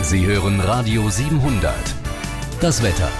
Sie hören Radio 700. Das Wetter.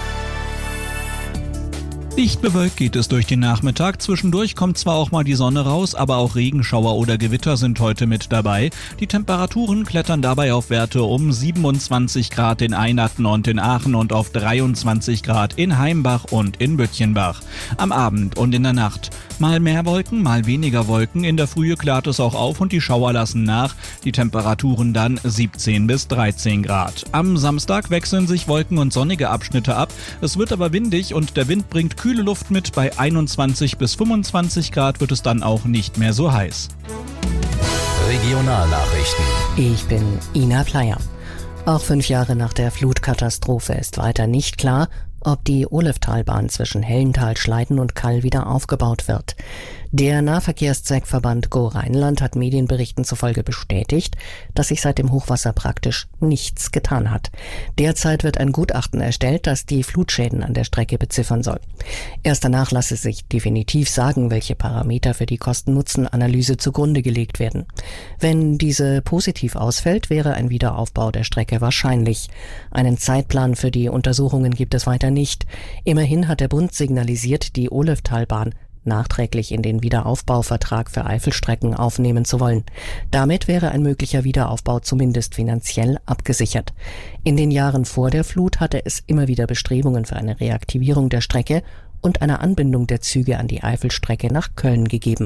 Dicht bewölkt geht es durch den Nachmittag. Zwischendurch kommt zwar auch mal die Sonne raus, aber auch Regenschauer oder Gewitter sind heute mit dabei. Die Temperaturen klettern dabei auf Werte um 27 Grad in Einatten und in Aachen und auf 23 Grad in Heimbach und in Böttchenbach. Am Abend und in der Nacht mal mehr Wolken, mal weniger Wolken. In der Frühe klart es auch auf und die Schauer lassen nach. Die Temperaturen dann 17 bis 13 Grad. Am Samstag wechseln sich Wolken und sonnige Abschnitte ab. Es wird aber windig und der Wind bringt kühle Luft mit. Bei 21 bis 25 Grad wird es dann auch nicht mehr so heiß. Regionalnachrichten. Ich bin Ina Pleier. Auch 5 Jahre nach der Flutkatastrophe ist weiter nicht klar, ob die Oleftalbahn zwischen Hellental, Schleiden und Kall wieder aufgebaut wird. Der Nahverkehrszweckverband Go Rheinland hat Medienberichten zufolge bestätigt, dass sich seit dem Hochwasser praktisch nichts getan hat. Derzeit wird ein Gutachten erstellt, das die Flutschäden an der Strecke beziffern soll. Erst danach lasse sich definitiv sagen, welche Parameter für die Kosten-Nutzen-Analyse zugrunde gelegt werden. Wenn diese positiv ausfällt, wäre ein Wiederaufbau der Strecke wahrscheinlich. Einen Zeitplan für die Untersuchungen gibt es weiter nicht. Immerhin hat der Bund signalisiert, die Oleftalbahn nachträglich in den Wiederaufbauvertrag für Eifelstrecken aufnehmen zu wollen. Damit wäre ein möglicher Wiederaufbau zumindest finanziell abgesichert. In den Jahren vor der Flut hatte es immer wieder Bestrebungen für eine Reaktivierung der Strecke und eine Anbindung der Züge an die Eifelstrecke nach Köln gegeben.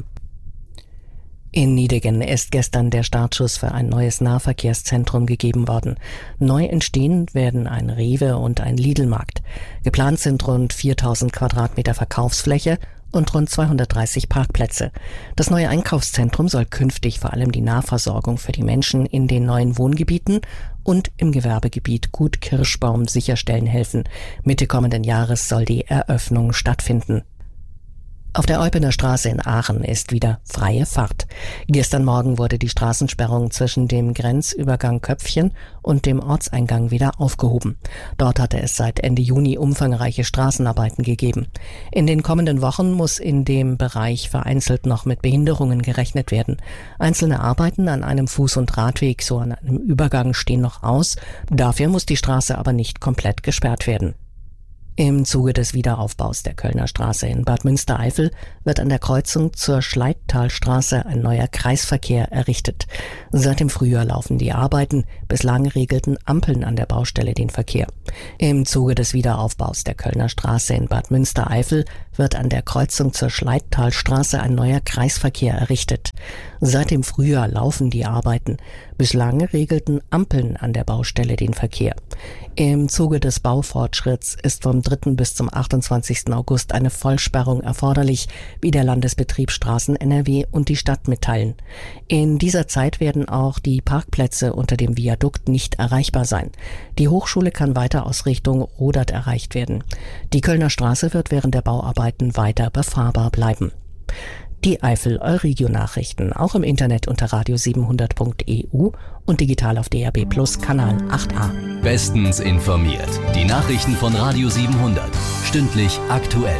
In Nideggen ist gestern der Startschuss für ein neues Nahverkehrszentrum gegeben worden. Neu entstehen werden ein Rewe und ein Lidl-Markt. Geplant sind rund 4000 Quadratmeter Verkaufsfläche und rund 230 Parkplätze. Das neue Einkaufszentrum soll künftig vor allem die Nahversorgung für die Menschen in den neuen Wohngebieten und im Gewerbegebiet Gut Kirschbaum sicherstellen helfen. Mitte kommenden Jahres soll die Eröffnung stattfinden. Auf der Eupener Straße in Aachen ist wieder freie Fahrt. Gestern Morgen wurde die Straßensperrung zwischen dem Grenzübergang Köpfchen und dem Ortseingang wieder aufgehoben. Dort hatte es seit Ende Juni umfangreiche Straßenarbeiten gegeben. In den kommenden Wochen muss in dem Bereich vereinzelt noch mit Behinderungen gerechnet werden. Einzelne Arbeiten an einem Fuß- und Radweg, so an einem Übergang, stehen noch aus. Dafür muss die Straße aber nicht komplett gesperrt werden. Im Zuge des Wiederaufbaus der Kölner Straße in Bad Münstereifel wird an der Kreuzung zur Schleidtalstraße ein neuer Kreisverkehr errichtet. Seit dem Frühjahr laufen die Arbeiten. Bislang regelten Ampeln an der Baustelle den Verkehr. Im Zuge des Wiederaufbaus der Kölner Straße in Bad Münstereifel wird an der Kreuzung zur Schleidtalstraße ein neuer Kreisverkehr errichtet. Seit dem Frühjahr laufen die Arbeiten. Bislang regelten Ampeln an der Baustelle den Verkehr. Im Zuge des Baufortschritts ist vom 3. bis zum 28. August eine Vollsperrung erforderlich, wie der Landesbetrieb Straßen NRW und die Stadt mitteilen. In dieser Zeit werden auch die Parkplätze unter dem Viadukt nicht erreichbar sein. Die Hochschule kann weiter aus Richtung Rodert erreicht werden. Die Kölner Straße wird während der Bauarbeiten weiter befahrbar bleiben. Die Eifel Euregio-Nachrichten auch im Internet unter radio700.eu und digital auf DAB+ Kanal 8a. Bestens informiert. Die Nachrichten von Radio 700. Stündlich aktuell.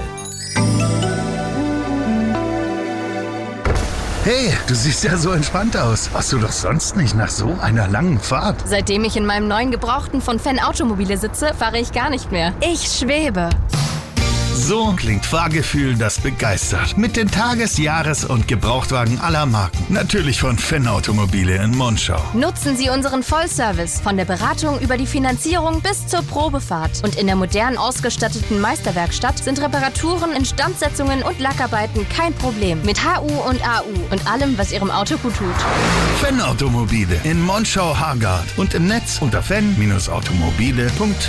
Hey, du siehst ja so entspannt aus. Warst du doch sonst nicht nach so einer langen Fahrt? Seitdem ich in meinem neuen Gebrauchten von Fan Automobile sitze, fahre ich gar nicht mehr. Ich schwebe. So klingt Fahrgefühl, das begeistert. Mit den Tages-, Jahres- und Gebrauchtwagen aller Marken. Natürlich von Fan Automobile in Monschau. Nutzen Sie unseren Vollservice von der Beratung über die Finanzierung bis zur Probefahrt. Und in der modern ausgestatteten Meisterwerkstatt sind Reparaturen, Instandsetzungen und Lackarbeiten kein Problem. Mit HU und AU und allem, was Ihrem Auto gut tut. Fan Automobile in Monschau-Hargard und im Netz unter fan-automobile.de.